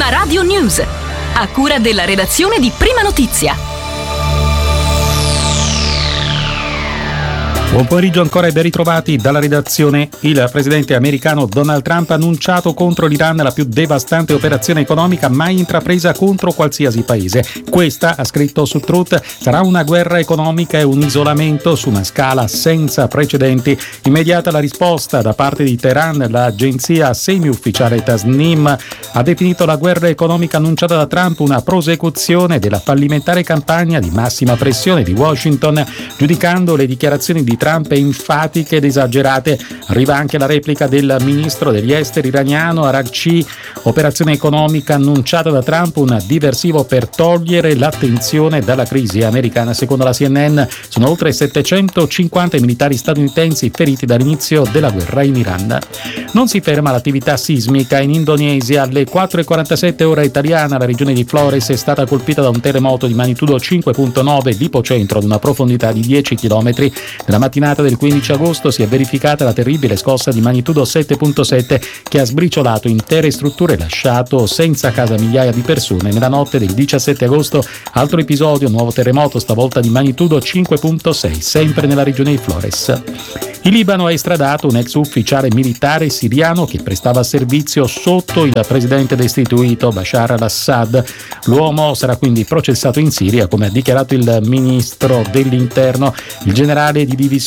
Prima Radio News, a cura della redazione di Prima Notizia. Buon pomeriggio ancora e ben ritrovati dalla redazione. Il presidente americano Donald Trump ha annunciato contro l'Iran la più devastante operazione economica mai intrapresa contro qualsiasi paese. Questa, ha scritto su Truth, sarà una guerra economica e un isolamento su una scala senza precedenti. Immediata la risposta da parte di Teheran, l'agenzia semi-ufficiale Tasnim ha definito la guerra economica annunciata da Trump una prosecuzione della fallimentare campagna di massima pressione di Washington, giudicando le dichiarazioni di Trump enfatiche ed esagerate. Arriva anche la replica del ministro degli esteri iraniano Araghchi: operazione economica annunciata da Trump, un diversivo per togliere l'attenzione dalla crisi americana. Secondo la CNN sono oltre 750 i militari statunitensi feriti dall'inizio della guerra in Iran. Non si ferma l'attività sismica in Indonesia. Alle 4:47 ora italiana la regione di Flores è stata colpita da un terremoto di magnitudo 5.9 di ipocentro ad una profondità di 10 km. Nella mattinata del 15 agosto si è verificata la terribile scossa di magnitudo 7.7 che ha sbriciolato intere strutture e lasciato senza casa migliaia di persone. Nella notte del 17 agosto altro episodio, nuovo terremoto, stavolta di magnitudo 5.6, sempre nella regione di Flores. Il Libano ha estradato un ex ufficiale militare siriano che prestava servizio sotto il presidente destituito Bashar al-Assad. L'uomo sarà quindi processato in Siria, come ha dichiarato il ministro dell'interno. Il generale di divisione